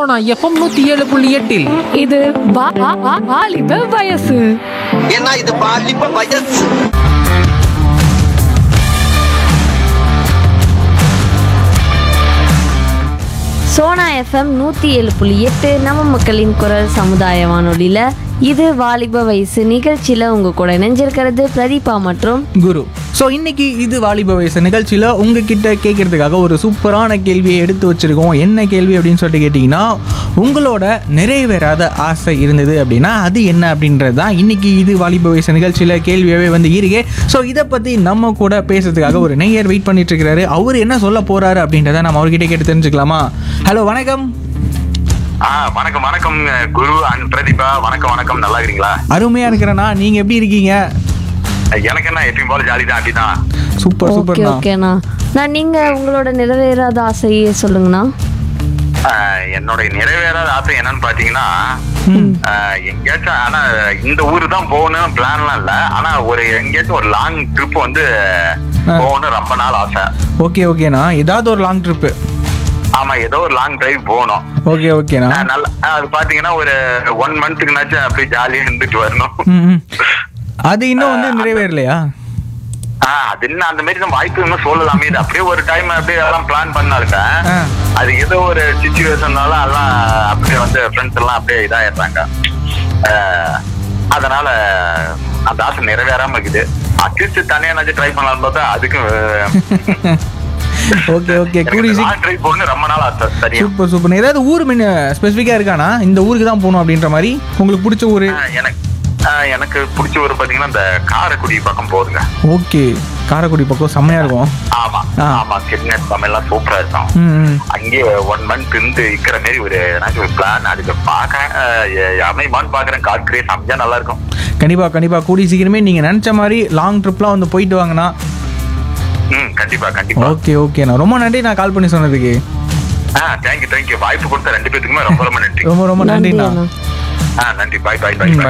Sona FM 107.8 இது வாலிப வயசு. ஏன்னா இது பாலிப்ப வயசு. சோனா எஃப்எம் 107.8 நம்ம மக்களின் குரல் சமுதாய வானொலியில் இது வாலிப வயசு நிகழ்ச்சியில் உங்கள் கூட இணைஞ்சிருக்கிறது பிரதீபா மற்றும் குரு. ஸோ இன்னைக்கு இது வாலிப வயசு நிகழ்ச்சியில் உங்ககிட்ட கேட்கறதுக்காக ஒரு சூப்பரான கேள்வியை எடுத்து வச்சிருக்கோம். என்ன கேள்வி அப்படின்னு சொல்லிட்டு கேட்டிங்கன்னா, உங்களோட நிறைவேறாத ஆசை இருந்தது அப்படின்னா அது என்ன அப்படின்றது தான் இன்னைக்கு இது வாலிப வயசு நிகழ்ச்சியில் கேள்வியாகவே வந்து இருக்கு. ஸோ இதை பற்றி நம்ம கூட பேசுறதுக்காக ஒரு நேயர் வெயிட் பண்ணிட்டு இருக்கிறாரு. அவர் என்ன சொல்ல போறாரு அப்படின்றத நம்ம அவர்கிட்ட கேட்டு தெரிஞ்சுக்கலாமா? ஹலோ, வணக்கம். வணக்கம் வணக்கம் குரு அண்ட் பிரதீபா. வணக்கம் நல்லா இருக்கீங்களா? அருமையா இருக்கிறேண்ணா, நீங்க எப்படி இருக்கீங்க? எனக்கு என்ன எப்பயும் போல ஜாலி தான், அப்படிதான். சூப்பர் ஓகே சூப்பர்ண்ணா. ஓகேண்ணா. நீங்கள் உங்களோட நிறைவேறாத ஆசையை சொல்லுங்கண்ணா. என்னோட நிறைவேறாத ஆசை என்னன்னு பாத்தீங்கன்னா, எங்கேயாச்சும் ஆனா இந்த ஊரு தான் போகணும் பிளான்லாம் இல்ல, ஆனா ஒரு எங்கேயாச்சும் ஒரு லாங் ட்ரிப் வந்து போகணும் ரொம்ப நாள் ஆசை. ஓகே ஓகேண்ணா, ஏதாவது ஒரு லாங் ட்ரிப்பு. ஆமா, ஏதோ ஒரு லாங் டிரைவ் போகணும். ஓகே ஓகேண்ணா. நல்லா அது பாத்தீங்கன்னா ஒரு 1 மந்த்துக்குனாச்சும் அப்படியே ஜாலியா இருந்துட்டு வரணும். அது இன்னும் வந்து நிறைவேறலையா? அது என்ன அந்த மாதிரி நம்ம வாய்ப்பு இன்னும் சொல்லலாமே. இது அப்படியே ஒரு டைம் அப்படியே எல்லாம் பிளான் பண்ணாருக்கேன். அது ஏதோ ஒரு சிச்சுவேஷன்னால எல்லாம் அப்படியே வந்து ஃப்ரெண்ட்ஸ் எல்லாம் அப்படியே இதாயிடுறாங்க. அதனால அந்த ஆசை நிறைவேறாம இருக்குது. அட்லீஸ்ட் தனியா ட்ரை பண்ணலாம் பார்த்தா அதுக்கும் ஓகே ஓகே, கூடி ட்ரை போகணும் ரொம்ப நாள் ஆசை. சரியா, சூப்பர் சூப்பர். ஏதாவது ஊர் ஸ்பெசிஃபிக்கா இருக்கானா, இந்த ஊருக்கு தான் போகணும் அப்படின்ற மாதிரி உங்களுக்கு பிடிச்ச ஊரு? எனக்கு பிடிச்ச ஊர் பாத்தீங்கன்னா இந்த காரைக்குடி பக்கம் போகுதுங்க. ஓகே, காரைக்குடி பக்கம் செம்மையா இருக்கும். ஆமா ஆமா, கிட்னட் சமையல்லாம் சூப்பரா இருக்கும். அங்கேயே 1 மந்த் இருந்து இருக்கிற மாதிரி ஒரு பிளான் அதுக்கு பாக்கிறேன். அமைமான்னு பாக்குறேன். கார்கிரேஸ் அமைஞ்சா நல்லா இருக்கும். கண்டிப்பா கண்டிப்பா, கூடி சீக்கிரமே நீங்க நினைச்ச மாதிரி லாங் ட்ரிப்லாம் வந்து போயிட்டு வாங்கண்ணா. கண்டிப்பா கண்டிப்பா. ஓகே ஓகேண்ணா, ரொம்ப நன்றி நான் கால் பண்ணி சொன்னதுக்கு. தேங்க்யூ வாய்ப்பு கொடுத்த 2 பேத்துக்குமே ரொம்ப ரொம்ப நன்றி. ரொம்ப ரொம்ப நன்றிண்ணா. நன்றி அண்ணா. நன்றி. பாய்.